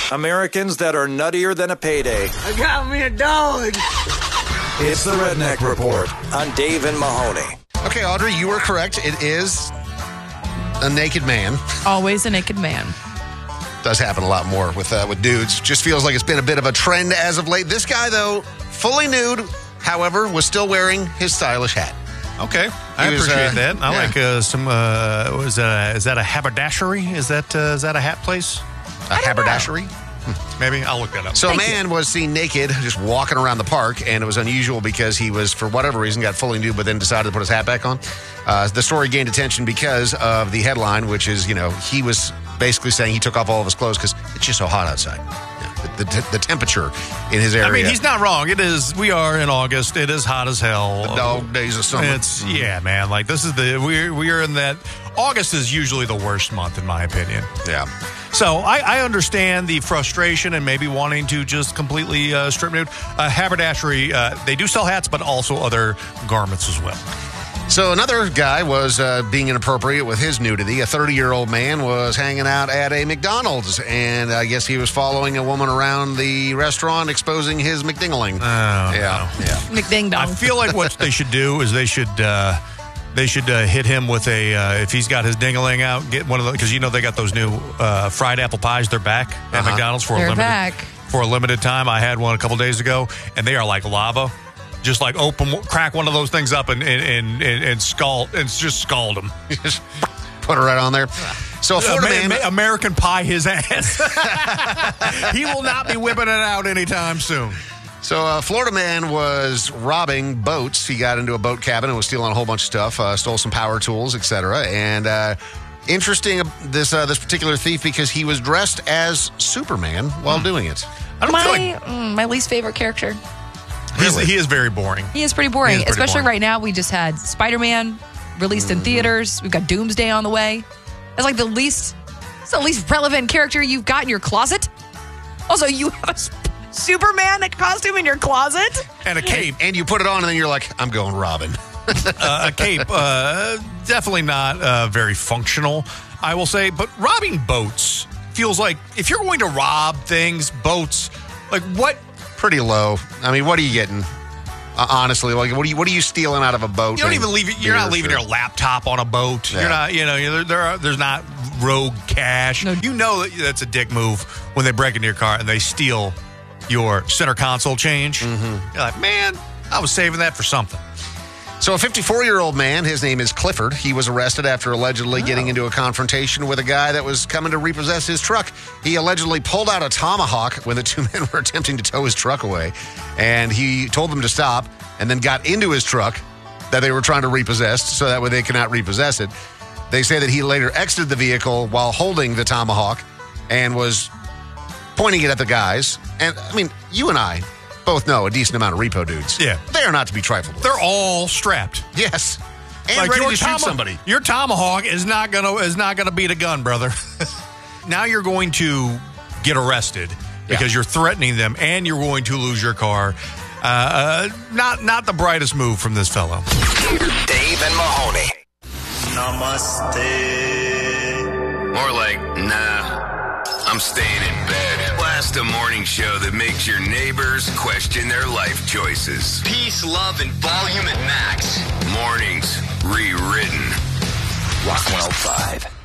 Americans that are nuttier than a payday. I got me a dog. It's the Redneck Report on Dave and Mahoney. Okay, Audrey, you were correct. It is a naked man. Always a naked man. Does happen a lot more with dudes. Just feels like it's been a bit of a trend as of late. This guy, though, fully nude, however, was still wearing his stylish hat. Okay, I appreciate that. I like some. Is that a haberdashery? Is that a hat place? A haberdashery? Maybe I'll look that up. So a man was seen naked, just walking around the park, and it was unusual because he was, for whatever reason, got fully nude, but then decided to put his hat back on. The story gained attention because of the headline, which is, he was basically saying he took off all of his clothes because it's just so hot outside. The temperature in his area. I mean, he's not wrong. It is. We are in August. It is hot as hell. The dog days of summer. Man. Like, this is we are in that. August is usually the worst month, in my opinion. Yeah. So I understand the frustration and maybe wanting to just completely strip nude. Haberdashery, they do sell hats, but also other garments as well. So another guy was being inappropriate with his nudity. A 30-year-old man was hanging out at a McDonald's, and I guess he was following a woman around the restaurant, exposing his McDingling. Yeah. McDing dong. I feel like what they should do is they should hit him with if he's got his dingling out, get one of those, because they got those new fried apple pies. They're back at McDonald's for a limited time. I had one a couple days ago, and they are like lava. Just like crack one of those things up and just scald them. Just put it right on there. So a Florida man, American Pie his ass. He will not be whipping it out anytime soon. So a Florida man was robbing boats. He got into a boat cabin and was stealing a whole bunch of stuff. Stole some power tools, etc. And interesting, this particular thief, because he was dressed as Superman while doing it. My least favorite character. He is very boring. He is pretty boring, especially right now. We just had Spider-Man released in theaters. We've got Doomsday on the way. It's like the least relevant character you've got in your closet. Also, you have a Superman costume in your closet. And a cape. And you put it on and then you're like, I'm going Robin. A cape, definitely not very functional, I will say. But robbing boats feels like, if you're going to rob boats, like what? Pretty low. I mean, what are you getting? Honestly, like what are you stealing out of a boat? You don't even leave. You're not leaving your laptop on a boat. Yeah. You're not. There's not rogue cash. No. That's a dick move when they break into your car and they steal your center console change. Mm-hmm. You're like, man, I was saving that for something. So a 54-year-old man, his name is Clifford, he was arrested after allegedly getting into a confrontation with a guy that was coming to repossess his truck. He allegedly pulled out a tomahawk when the two men were attempting to tow his truck away, and he told them to stop and then got into his truck that they were trying to repossess so that way they could not repossess it. They say that he later exited the vehicle while holding the tomahawk and was pointing it at the guys. And, I mean, you and I both know a decent amount of repo dudes. Yeah. They are not to be trifled with. They're all strapped. Yes. And ready to shoot somebody. Your tomahawk is not gonna beat a gun, brother. Now you're going to get arrested because you're threatening them and you're going to lose your car. Not the brightest move from this fellow. Dave and Mahoney. Namaste. More like, nah, I'm staying in bed. Blast a morning show that makes your neighbors question their life choices. Peace, love, and volume at max. Mornings rewritten. Rock 105.